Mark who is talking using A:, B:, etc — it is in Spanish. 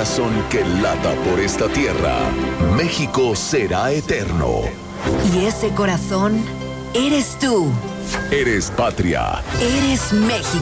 A: corazón que lata por esta tierra, México será eterno.
B: Y ese corazón eres tú.
A: Eres patria.
B: Eres México.